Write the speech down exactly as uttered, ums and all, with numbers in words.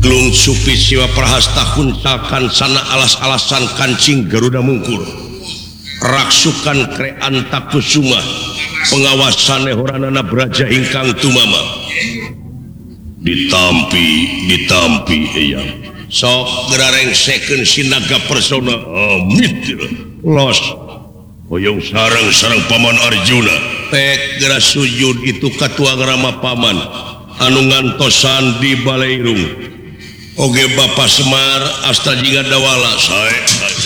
Lung Supi Siwa Prahasta huntakan sana alas-alasan kancing Garuda Mungkur raksukan Kreanta Kusuma pengawasan Horanana Braja ingkang tumama ditampi ditampi eyang sok gerareng second sinaga persona amit los hoyong sarang sarang paman Arjuna tek gera sujud itu katua ngrama paman anu ngantosan di Balairung oge Bapak Semar asta jingga dawala sae